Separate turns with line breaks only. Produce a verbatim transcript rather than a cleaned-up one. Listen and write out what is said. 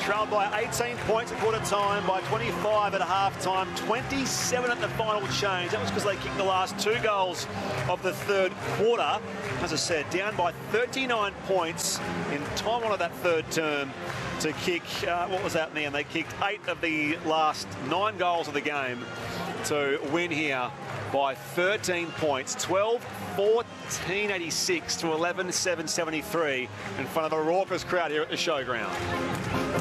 trailed by eighteen points at quarter time, by twenty-five at half time, twenty-seven at the final change. That was because they kicked the last two goals of the third quarter. As I said, down by thirty-nine points in time one of that third term to kick, uh, what was that in the end? They kicked eight of the last nine goals of the game to win here by thirteen points, twelve fourteen eighty-six to eleven seven seventy-three in front of a raucous crowd here at the showground.